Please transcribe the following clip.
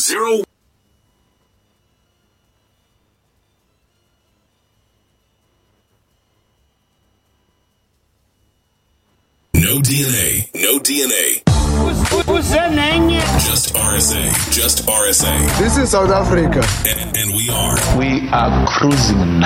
0. No DNA. No DNA. Who's that name? Just RSA. Just RSA. This is South Africa. And we are cruising